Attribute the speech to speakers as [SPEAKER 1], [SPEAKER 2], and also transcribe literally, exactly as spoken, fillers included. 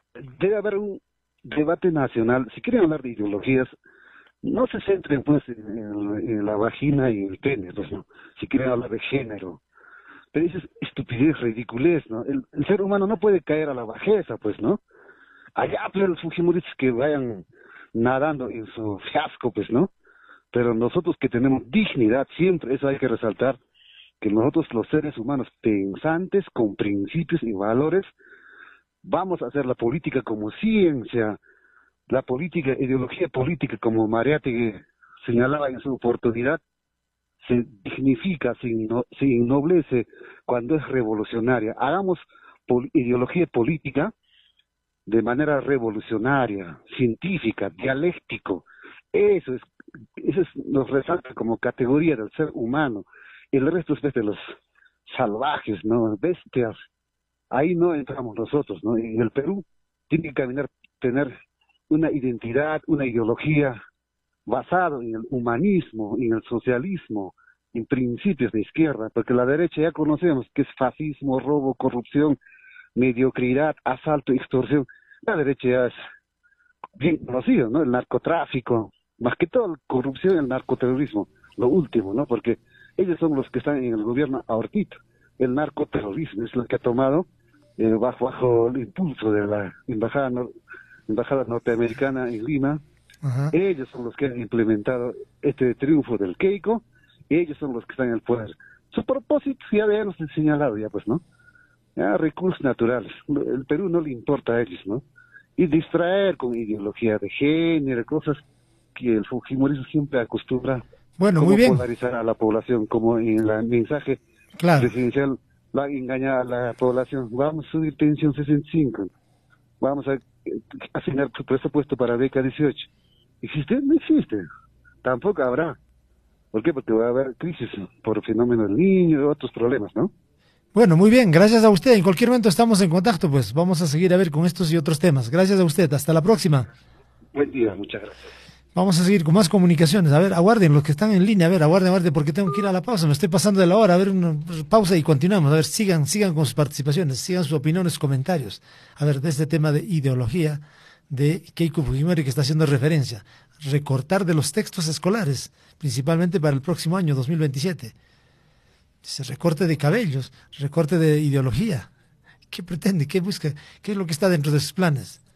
[SPEAKER 1] debe haber un debate nacional. Si quieren hablar de ideologías, no se centren pues en, en- en la vagina y el pene, pues, ¿no? Si quieren hablar de género. Pero eso es estupidez, ridiculez, ¿no? El, el ser humano no puede caer a la bajeza, pues, ¿no? Allá, pues, los fujimoristas que vayan nadando en su fiasco, pues, ¿no? Pero nosotros que tenemos dignidad, siempre eso hay que resaltar, que nosotros los seres humanos pensantes, con principios y valores, vamos a hacer la política como ciencia, la política, ideología política, como Mariátegui señalaba en su oportunidad, se dignifica, se, inno- se ennoblece cuando es revolucionaria. Hagamos pol- ideología política de manera revolucionaria, científica, dialéctico. Eso es, eso es, nos resalta como categoría del ser humano. El resto es pues, de los salvajes, ¿no? Bestias. Ahí no entramos nosotros, ¿no? En el Perú tiene que caminar, tener una identidad, una ideología basado en el humanismo, en el socialismo, en principios de izquierda, porque la derecha ya conocemos que es fascismo, robo, corrupción, mediocridad, asalto, extorsión. La derecha ya es bien conocido, ¿no? El narcotráfico, más que todo la corrupción y el narcoterrorismo, lo último, ¿no? Porque ellos son los que están en el gobierno ahorita. El narcoterrorismo es lo que ha tomado eh, bajo, bajo el impulso de la embajada, nor- embajada norteamericana en Lima.
[SPEAKER 2] Ajá.
[SPEAKER 1] Ellos son los que han implementado este triunfo del Keiko, y ellos son los que están en el poder. Su propósito ya habíamos señalado ya, pues, ¿no? Ya, recursos naturales. El Perú no le importa a ellos, ¿no? Y distraer con ideología de género, cosas que el fujimorismo siempre acostumbra,
[SPEAKER 2] Bueno, muy
[SPEAKER 1] como
[SPEAKER 2] bien,
[SPEAKER 1] polarizar a la población, como en el mensaje
[SPEAKER 2] claro.
[SPEAKER 1] presidencial, va a engañar a la población. Vamos a subir pensión sesenta y cinco, vamos a eh, asignar presupuesto para beca dieciocho. ¿Existe? No existe. Tampoco habrá. ¿Por qué? Porque va a haber crisis por fenómeno del niño y otros problemas, ¿no?
[SPEAKER 2] Bueno, muy bien, gracias a usted. En cualquier momento estamos en contacto, pues vamos a seguir a ver con estos y otros temas. Gracias a usted, hasta la próxima.
[SPEAKER 1] Buen día, muchas gracias.
[SPEAKER 2] Vamos a seguir con más comunicaciones. A ver, aguarden los que están en línea. A ver, aguarden, aguarden, porque tengo que ir a la pausa. Me estoy pasando de la hora. A ver, una pausa y continuamos. A ver, sigan, sigan con sus participaciones, sigan sus opiniones, comentarios. A ver, de este tema de ideología de Keiko Fujimori que está haciendo referencia. Recortar de los textos escolares, principalmente para el próximo año, dos mil veintisiete. Dice, recorte de cabellos, recorte de ideología. ¿Qué pretende? ¿Qué busca? ¿Qué es lo que está dentro de sus planes?